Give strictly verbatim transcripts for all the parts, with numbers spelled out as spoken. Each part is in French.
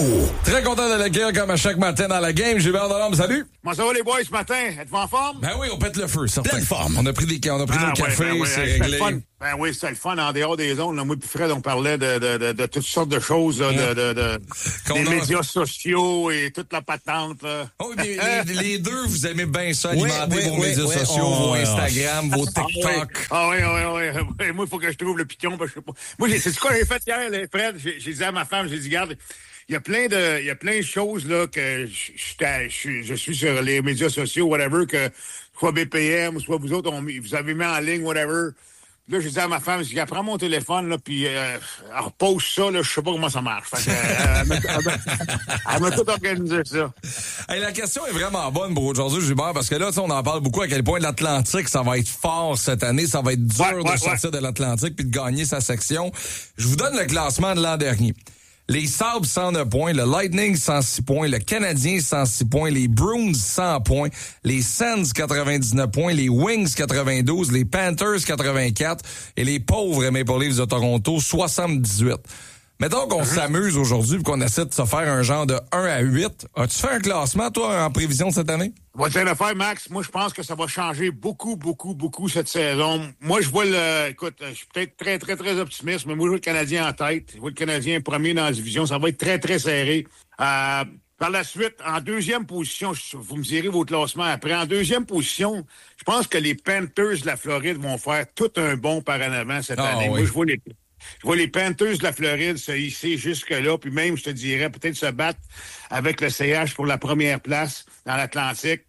Très content de l'accueillir comme à chaque matin dans la game. Gilbert Delorme, salut. Comment ça va les boys ce matin? Êtes-vous en forme? Ben oui, on pète le feu, certain. Pleine forme. On a pris des, on a pris Ah, nos ouais, cafés, ben oui, c'est hey, c'était réglé. le fun. Ben oui, c'était le fun en dehors des zones. Là, moi et Fred, on parlait de, de, de, de toutes sortes de choses, là, de, de, de des a... médias sociaux et toute la patente. Là. Oh, mais les, les deux, vous aimez bien ça, Oui, alimenter oui, vos oui, médias oui, sociaux, on- vos on- Instagram, vos TikTok. Ah oui, ah oui, ah oui. Moi, il faut que je trouve le piton. Parce que je sais pas. Moi, j'ai- c'est quoi j'ai fait hier, là, Fred? J'ai, j'ai dit à ma femme, j'ai dit, regarde, il y a plein de, il y a plein de choses, là, que je, je, je, je suis sur les médias sociaux, whatever, que soit B P M, soit vous autres, on, vous avez mis en ligne, whatever. Là, j'ai dit à ma femme, j'ai dit, prends mon téléphone, là, puis euh, elle repose ça, là, je sais pas comment ça marche. Fait que, euh, elle m'a- elle m'a- elle m'a tout organisé ça. Hey, la question est vraiment bonne pour aujourd'hui, Gilbert, parce que là, tu sais, on en parle beaucoup à quel point l'Atlantique, ça va être fort cette année, ça va être dur Ouais, ouais, de sortir de l'Atlantique puis de gagner sa section. Je vous donne le classement de l'an dernier. Les Sabres, cent neuf points. Le Lightning, cent six points. Le Canadien, cent six points. Les Bruins, cent points. Les Sens, quatre-vingt-dix-neuf points. Les Wings, quatre-vingt-douze. Les Panthers, quatre-vingt-quatre. Et les pauvres Maple Leafs de Toronto, soixante-dix-huit. Mettons qu'on s'amuse aujourd'hui et qu'on essaie de se faire un genre de un à huit. As-tu fait un classement, toi, en prévision de cette année? On va te le faire, Max. Moi, je pense que ça va changer beaucoup, beaucoup, beaucoup cette saison. Moi, je vois le... Écoute, je suis peut-être très, très, très optimiste, mais moi, je vois le Canadien en tête. Je vois le Canadien premier dans la division. Ça va être très, très serré. Euh, par la suite, en deuxième position, vous me direz vos classements après. En deuxième position, je pense que les Panthers de la Floride vont faire tout un bond par en avant cette Ah, année. oui. Moi, je vois les... Je vois les Panthers de la Floride se hisser jusque-là, puis même, je te dirais, peut-être se battre avec le C H pour la première place dans l'Atlantique.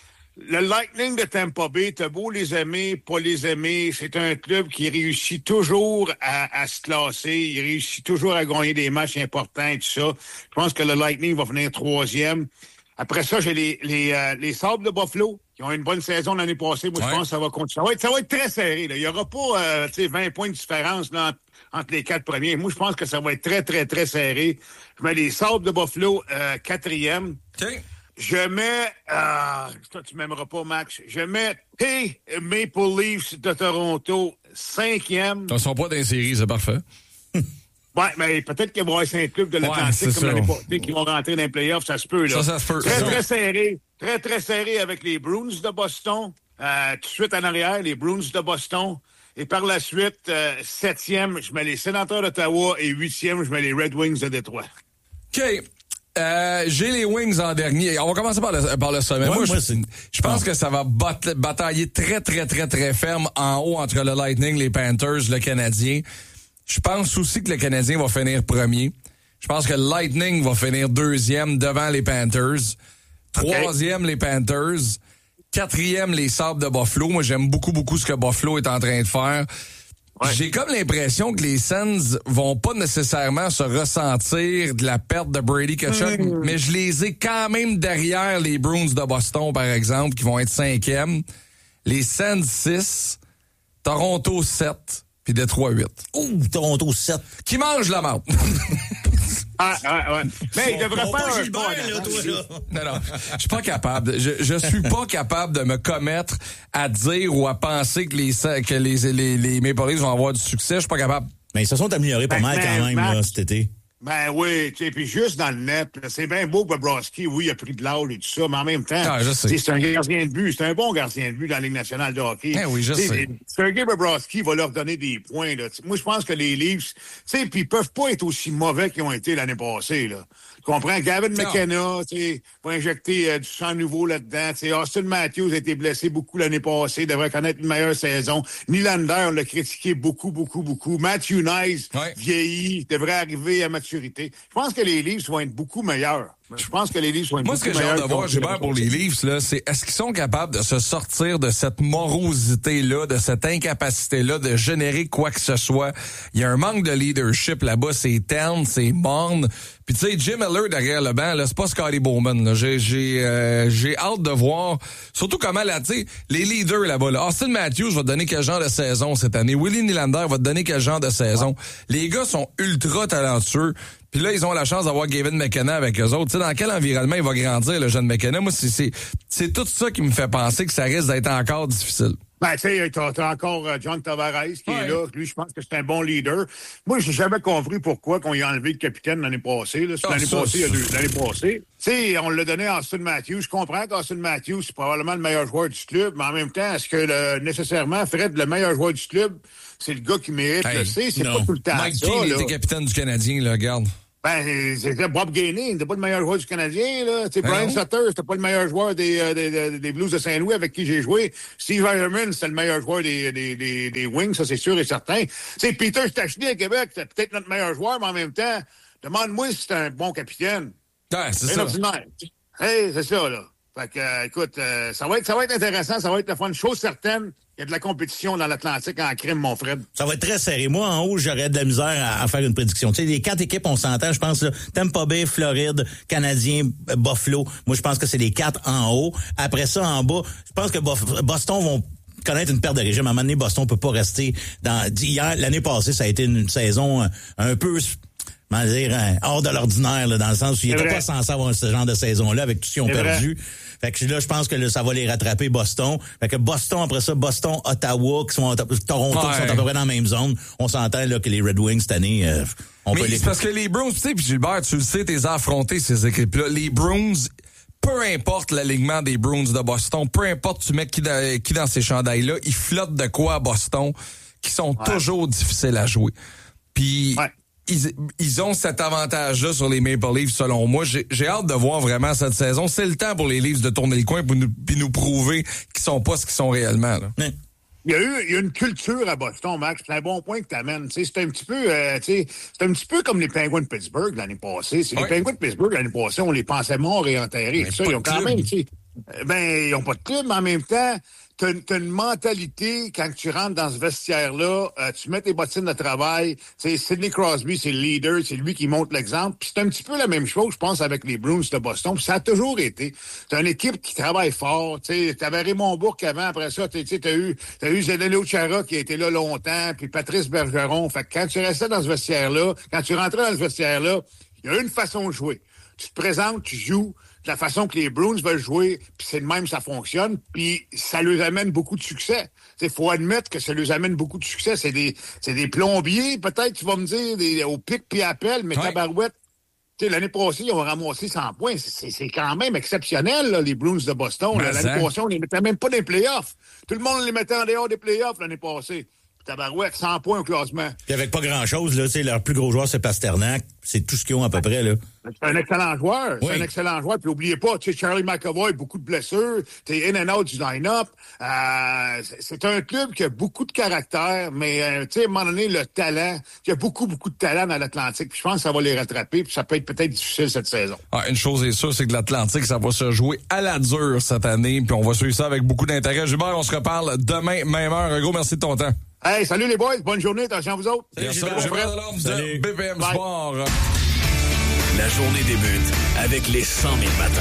Le Lightning de Tampa Bay, t'as beau les aimer, pas les aimer, c'est un club qui réussit toujours à, à se classer, il réussit toujours à gagner des matchs importants et tout ça. Je pense que le Lightning va finir troisième. Après ça, j'ai les, les, euh, les Sabres de Buffalo, qui ont eu une bonne saison l'année passée. Moi, Ouais. je pense que ça va continuer. Ça va être, ça va être très serré, là. Il y aura pas, euh, tu sais, vingt points de différence, là, entre, entre les quatre premiers. Moi, je pense que ça va être très, très, très serré. Je mets les Sabres de Buffalo, euh, quatrième. OK. Je mets, euh, toi, tu m'aimeras pas, Max. Je mets T Maple Leafs de Toronto, cinquième. Ils sont pas dans les séries, c'est parfait. Ouais, mais peut-être qu'il va y avoir cinq clubs de Ouais, l'Atlantique c'est comme ça. l'année passée qui vont rentrer dans les playoffs, ça se peut, là. Ça, ça se peut. Très, Ça. très serré. Très, très serré avec les Bruins de Boston. Euh, tout de suite en arrière, les Bruins de Boston. Et par la suite, euh, septième, je mets les Sénateurs d'Ottawa et huitième, je mets les Red Wings de Détroit. OK. Euh, j'ai les Wings en dernier. On va commencer par le, par le sommet. Ouais, moi, moi, je, c'est- je pense Ah. que ça va bat- batailler très, très, très, très ferme en haut entre le Lightning, les Panthers, le Canadien. Je pense aussi que le Canadien va finir premier. Je pense que le Lightning va finir deuxième devant les Panthers. Troisième, les Panthers. Quatrième, les Sabres de Buffalo. Moi, j'aime beaucoup, beaucoup ce que Buffalo est en train de faire. Ouais. J'ai comme l'impression que les Sens vont pas nécessairement se ressentir de la perte de Brady Tkachuk, Mm. mais je les ai quand même derrière les Bruins de Boston, par exemple, qui vont être cinquième. Les Sens six, Toronto sept, puis Détroit huit. Ouh, Toronto sept. Qui mange la marde? Ah, ah, ouais. Mais il devrait Bon, faire pas un Gilbert, pas en là, avant. toi, là. Non, non, je suis pas capable. Je, je suis pas capable de me commettre à dire ou à penser que les que les les, les Maple Leafs vont avoir du succès. Je suis pas capable. Mais ils se sont améliorés pas Ben, mal ben, quand même, Max. là, cet été. Ben oui, tu sais, puis juste dans le net, là, c'est bien beau Bobrovsky, oui, il a pris de l'âge et tout ça, mais en même temps, Ah, je sais. tu sais, c'est un gardien de but, c'est un bon gardien de but dans la Ligue nationale de hockey. Ben oui, je Tu sais. Sergei Bobrovsky va leur donner des points, là. Moi, je pense que les Leafs, tu sais, puis ils peuvent pas être aussi mauvais qu'ils ont été l'année passée, là. Tu comprends? Gavin McKenna, tu sais, va injecter euh, du sang nouveau là-dedans. Tu sais, Austin Matthews a été blessé beaucoup l'année passée, devrait connaître une meilleure saison. Nylander, on l'a critiqué beaucoup, beaucoup, beaucoup. Matthew Nice, Ouais. vieilli, devrait arriver à maturité. Je pense que les Leafs vont être beaucoup meilleurs. Je pense que les Leafs vont être Moi, beaucoup ce que j'ai meilleurs. hâte de voir, que- Gilbert, pour les Leafs, là, c'est est-ce qu'ils sont capables de se sortir de cette morosité-là, de cette incapacité-là de générer quoi que ce soit. Il y a un manque de leadership là-bas, c'est terne, c'est morne. Puis tu sais, Jim Miller derrière le banc, là, c'est pas Scotty Bowman. Là. J'ai j'ai euh, j'ai hâte de voir, surtout comment là, tu sais, les leaders là-bas. Là. Austin Matthews va te donner quel genre de saison cette année. Willie Nylander va te donner quel genre de saison. Les gars sont ultra talentueux. Puis là, ils ont la chance d'avoir Gavin McKenna avec eux autres. Tu sais, dans quel environnement il va grandir, le jeune McKenna? Moi, c'est, c'est, c'est tout ça qui me fait penser que ça risque d'être encore difficile. Ben, tu sais, t'as, t'as encore uh, John Tavares qui ouais. est là. Lui, je pense que c'est un bon leader. Moi, j'ai jamais compris pourquoi qu'on y a enlevé le capitaine l'année passée. Là. C'est oh, l'année ça, passée, il y a deux, l'année passée. Tu sais, on l'a donné à Austin Matthews. Je comprends qu'Austin Matthews, c'est probablement le meilleur joueur du club, mais en même temps, est-ce que le, nécessairement, Fred, le meilleur joueur du club, c'est le gars qui mérite hey, le C? C'est non. pas tout le temps Mike ça, King là. était capitaine du Canadien, là, regarde. Ben, c'était Bob Gainey, il n'était pas le meilleur joueur du Canadien, là. Tu sais, Brian non. Sutter, c'était pas le meilleur joueur des, euh, des, des, des Blues de Saint-Louis avec qui j'ai joué. Steve Yzerman, c'était le meilleur joueur des, des, des, des Wings, ça c'est sûr et certain. Tu sais, Peter Stachny à Québec, c'était peut-être notre meilleur joueur, mais en même temps, demande-moi si c'est un bon capitaine. Ouais, c'est ça. Hey, c'est ça, là. Fait que, euh, écoute, euh, ça va être, ça va être intéressant, ça va être la fun. Chose certaine, il y a de la compétition dans l'Atlantique en crime, mon Fred. Ça va être très serré. Moi, en haut, j'aurais de la misère à, à faire une prédiction. Tu sais, les quatre équipes, on s'entend, je pense, là, Tampa Bay, Floride, Canadien, Buffalo. Moi, je pense que c'est les quatre en haut. Après ça, en bas, je pense que Boston vont connaître une perte de régime. À un moment donné, Boston peut pas rester dans... Hier, l'année passée, ça a été une saison un peu... comment dire, hein, hors de l'ordinaire, là, dans le sens où ils n'étaient pas censés avoir ce genre de saison-là avec tout ce qu'ils ont c'est perdu. Vrai. Fait que là, je pense que là, ça va les rattraper, Boston. Fait que Boston, après ça, Boston, Ottawa, qui sont Toronto, ouais. qui sont à peu près dans la même zone. On s'entend là que les Red Wings, cette année, euh, on Mais peut les... c'est parce que les Bruins, tu sais, puis Gilbert, tu le sais, t'es affronté ces équipes-là. Les Bruins... Peu importe l'alignement des Bruins de Boston, peu importe tu mets qui dans, qui dans ces chandails-là, ils flottent de quoi à Boston qui sont ouais. toujours difficiles à jouer. Puis ouais. ils, ils ont cet avantage-là sur les Maple Leafs, selon moi. J'ai, j'ai hâte de voir vraiment cette saison. C'est le temps pour les Leafs de tourner le coin pour nous, puis nous prouver qu'ils sont pas ce qu'ils sont réellement. Là. Ouais. Il y a eu il y a une culture à Boston, Max. C'est un bon point que tu amènes. C'est un petit peu euh, c'est un petit peu comme les Penguins de Pittsburgh l'année passée. C'est, ouais. Les Penguins de Pittsburgh l'année passée, on les pensait morts et enterrés. Ça, ils ont quand même, tu sais, ben, ils ont pas de club, mais en même temps, t'as, t'as une mentalité, quand tu rentres dans ce vestiaire-là, euh, tu mets tes bottines de travail. Tu sais, Sidney Crosby, c'est le leader, c'est lui qui montre l'exemple. Puis c'est un petit peu la même chose, je pense, avec les Bruins de Boston. Puis ça a toujours été. C'est une équipe qui travaille fort. Tu sais, t'avais Raymond Bourque avant, après ça, tu sais, t'as eu, t'as eu Zdeno Chara qui a été là longtemps, puis Patrice Bergeron. Fait que quand tu restais dans ce vestiaire-là, quand tu rentrais dans ce vestiaire-là, il y a une façon de jouer. Tu te présentes, tu joues de la façon que les Bruins veulent jouer, puis c'est de même ça fonctionne, puis ça leur amène beaucoup de succès. Il faut admettre que ça leur amène beaucoup de succès. C'est des c'est des plombiers, peut-être, tu vas me dire, des, au pic puis appel, mais ouais. Tabarouette, tu sais, l'année passée, ils ont ramassé cent points. C'est, c'est quand même exceptionnel, là, les Bruins de Boston. Là, l'année passée, on les mettait même pas dans les playoffs. Tout le monde les mettait en dehors des playoffs l'année passée. Tabarouette, cent points au classement. Puis avec pas grand-chose, là, tu sais, leur plus gros joueur, c'est Pasternak. C'est tout ce qu'ils ont à peu près, là. C'est un excellent joueur. Oui. C'est un excellent joueur. Puis oubliez pas, tu sais, Charlie McAvoy, beaucoup de blessures. T'es in and out du line-up. Euh, c'est un club qui a beaucoup de caractère, mais, euh, tu sais, à un moment donné, le talent, il y a beaucoup, beaucoup de talent dans l'Atlantique. Puis je pense que ça va les rattraper. Puis ça peut être peut-être difficile cette saison. Ah, une chose est sûre, c'est que l'Atlantique, ça va se jouer à la dure cette année. Puis on va suivre ça avec beaucoup d'intérêt. Gilbert, on se reparle demain, même heure. Un gros merci de ton temps. Hey, salut les boys, bonne journée, attention à vous autres. Salut, Gilbert, Gilbert Delorme de B P M Sport. La journée débute avec les cent mille matins.